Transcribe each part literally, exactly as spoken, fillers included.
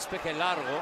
despeje largo.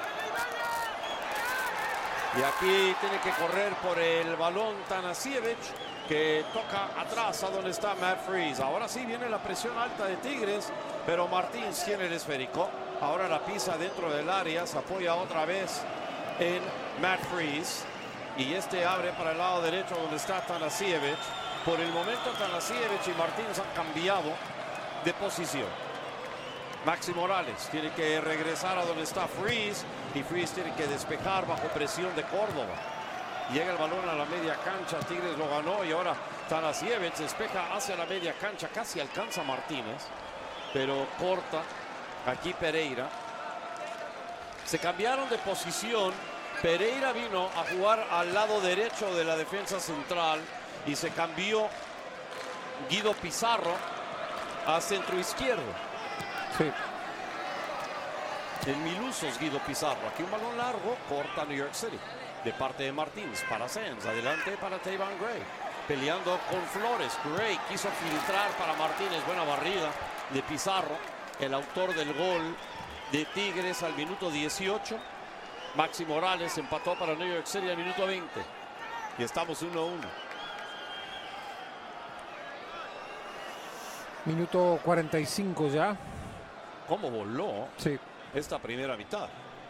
Y aquí tiene que correr por el balón Tanasiewicz, que toca atrás a donde está Matt Freese. Ahora sí viene la presión alta de Tigres, pero Martins tiene el esférico. Ahora la pisa dentro del área, se apoya otra vez en Matt Freese. Y este abre para el lado derecho donde está Tanasiewicz. Por el momento Tanasiewicz y Martins han cambiado de posición. Maxi Morales tiene que regresar a donde está Freese, y Freese tiene que despejar bajo presión de Córdoba. Llega el balón a la media cancha, Tigres lo ganó, y ahora Tanasiewicz despeja hacia la media cancha, casi alcanza a Martínez, pero corta aquí Pereira. Se cambiaron de posición. Pereira vino a jugar al lado derecho de la defensa central y se cambió Guido Pizarro a centro izquierdo. Sí. El Milusos Guido Pizarro. Aquí un balón largo, corta New York City. De parte de Martins para Sands. Adelante para Tayvan Gray. Peleando con Flores. Gray quiso filtrar para Martínez. Buena barrida de Pizarro, el autor del gol de Tigres al minuto dieciocho. Maxi Morales empató para New York City al minuto veinte. Y estamos uno a uno. Minuto cuarenta y cinco ya. ¿Cómo voló sí. esta primera mitad?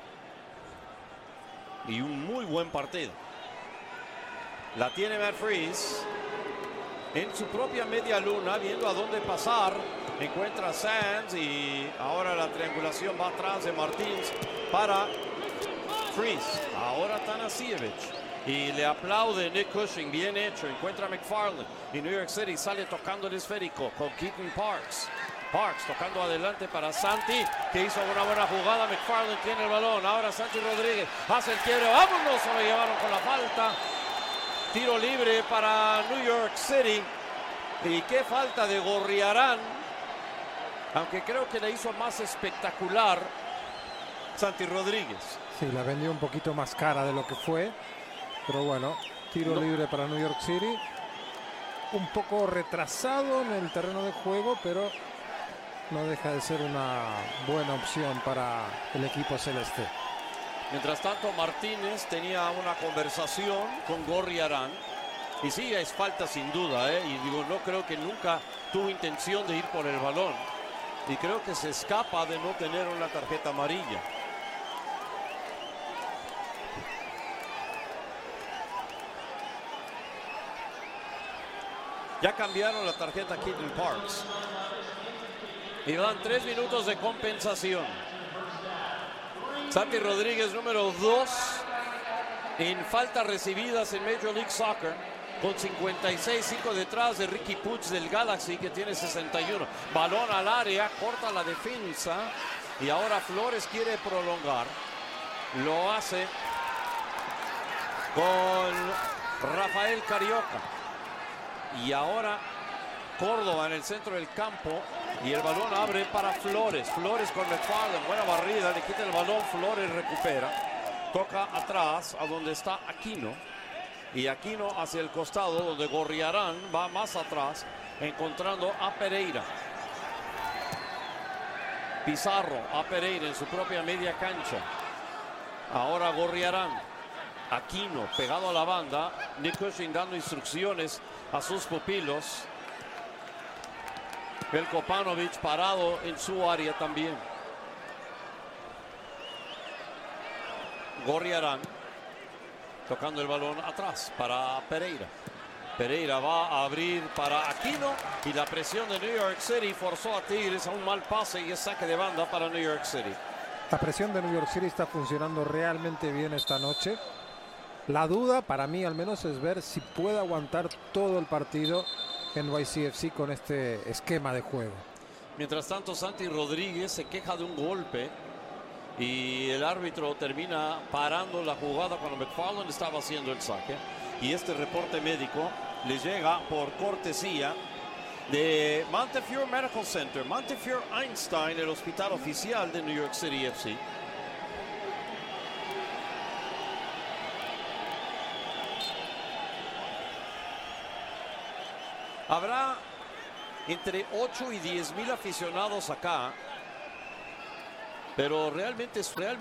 Y un muy buen partido. La tiene Matt Freese en su propia media luna, viendo a dónde pasar. Encuentra a Sands y ahora la triangulación va atrás de Martins para Freese. Ahora Tanasiewicz. Y le aplaude Nick Cushing. Bien hecho. Encuentra a McFarland. Y New York City sale tocando el esférico con Keaton Parks. Parks tocando adelante para Santi, que hizo una buena jugada. McFarland tiene el balón. Ahora Santi Rodríguez hace el quiebre. ¡Vámonos! Se lo llevaron con la falta. Tiro libre para New York City. Y qué falta de Gorriarán. Aunque creo que la hizo más espectacular Santi Rodríguez. Sí, la vendió un poquito más cara de lo que fue. Pero bueno, tiro no. libre para New York City. Un poco retrasado en el terreno de juego, pero no deja de ser una buena opción para el equipo celeste. Mientras tanto, Martínez tenía una conversación con Gorriarán. Y sí, es falta sin duda, ¿eh? Y digo, no creo que nunca tuvo intención de ir por el balón. Y creo que se escapa de no tener una tarjeta amarilla. Ya cambiaron la tarjeta Keaton Parks. Y dan tres minutos de compensación. Santi Rodríguez, número dos en faltas recibidas en Major League Soccer, con cincuenta y seis, cinco detrás de Ricky Puig del Galaxy, que tiene sesenta y uno. Balón al área, corta la defensa. Y ahora Flores quiere prolongar. Lo hace con Rafael Carioca. Y ahora Córdoba en el centro del campo. Y el balón abre para Flores. Flores con McFarland. Buena barrida. Le quita el balón. Flores recupera. Toca atrás a donde está Aquino. Y Aquino hacia el costado donde Gorriarán va más atrás, encontrando a Pereira. Pizarro a Pereira en su propia media cancha. Ahora Gorriarán. Aquino pegado a la banda. Nick Cushing dando instrucciones a sus pupilos. Veljko Paunovic parado en su área también. Gorriarán tocando el balón atrás para Pereira. Pereira va a abrir para Aquino y la presión de New York City forzó a Tigres a un mal pase y es saque de banda para New York City. La presión de New York City está funcionando realmente bien esta noche. La duda para mí al menos es ver si puede aguantar todo el partido N Y C F C con este esquema de juego. Mientras tanto, Santi Rodríguez se queja de un golpe y el árbitro termina parando la jugada cuando McFarland estaba haciendo el saque. Y este reporte médico le llega por cortesía de Montefiore Medical Center, Montefiore Einstein, el hospital oficial de New York City F C. Habrá entre ocho y diez mil aficionados acá, pero realmente es realmente